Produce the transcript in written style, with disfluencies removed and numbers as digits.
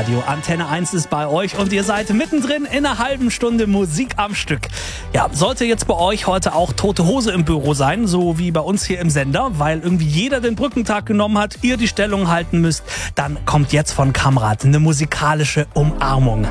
Live-Radio. Antenne 1 ist bei euch und ihr seid mittendrin in einer halben Stunde Musik am Stück. Ja, sollte jetzt bei euch heute auch Tote Hose im Büro sein, so wie bei uns hier im Sender, weil irgendwie jeder den Brückentag genommen hat, ihr die Stellung halten müsst, dann kommt jetzt von Kamrat eine musikalische Umarmung.